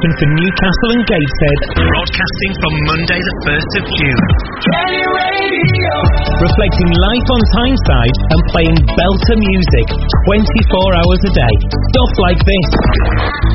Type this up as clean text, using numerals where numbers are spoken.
selection for Newcastle and Gateshead. Broadcasting from Monday the 1st of June. Reflecting life on Tyneside and playing belter music 24 hours a day. Stuff like this.